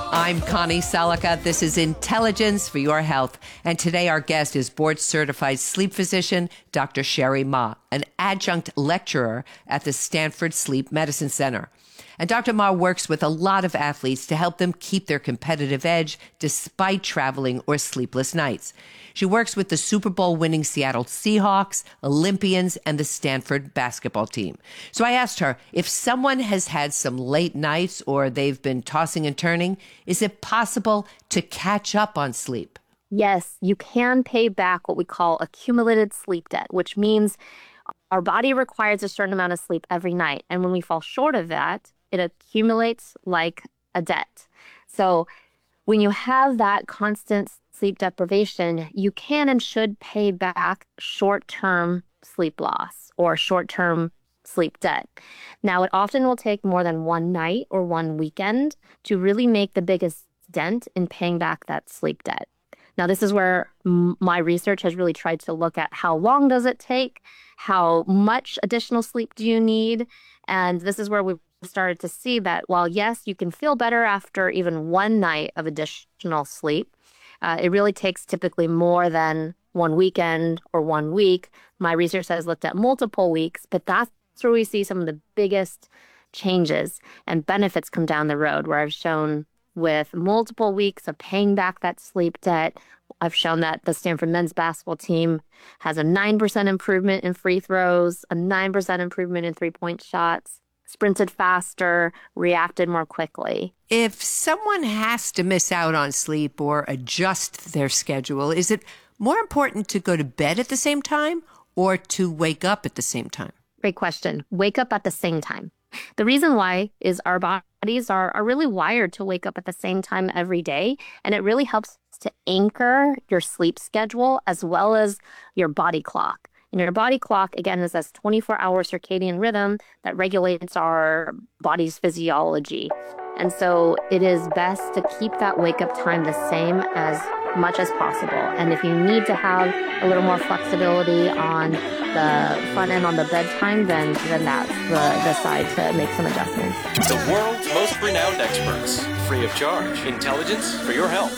I'm Connie Salika. This is Intelligence for Your Health. And today our guest is board-certified sleep physician, Dr. Sherry Ma, an adjunct lecturer at the Stanford Sleep Medicine Center. And Dr. Ma works with a lot of athletes to help them keep their competitive edge despite traveling or sleepless nights. She works with the Super Bowl winning Seattle Seahawks, Olympians, and the Stanford basketball team. So I asked her, if someone has had some late nights or they've been tossing and turning, is it possible to catch up on sleep? Yes, you can pay back what we call accumulated sleep debt, which means our body requires a certain amount of sleep every night. And when we fall short of that, it accumulates like a debt. So when you have that constant sleep deprivation, you can and should pay back short-term sleep loss or short-term sleep debt. Now, it often will take more than one night or one weekend to really make the biggest dent in paying back that sleep debt. Now, this is where my research has really tried to look at how long does it take, how much additional sleep do you need, and this is where we've started to see that while, yes, you can feel better after even one night of additional sleep, it really takes typically more than one weekend or 1 week. My research has looked at multiple weeks, but that's where we see some of the biggest changes and benefits come down the road, where I've shown with multiple weeks of paying back that sleep debt, I've shown that the Stanford men's basketball team has a 9% improvement in free throws, a 9% improvement in three-point shots, sprinted faster, reacted more quickly. If someone has to miss out on sleep or adjust their schedule, is it more important to go to bed at the same time or to wake up at the same time? Great question. Wake up at the same time. The reason why is our bodies are really wired to wake up at the same time every day, and it really helps to anchor your sleep schedule as well as your body clock. And your body clock, again, is this 24-hour circadian rhythm that regulates our body's physiology. And so it is best to keep that wake-up time the same as much as possible. And if you need to have a little more flexibility on the front end on the bedtime, then that's the side to make some adjustments. The world's most renowned experts, free of charge. Intelligence for your health.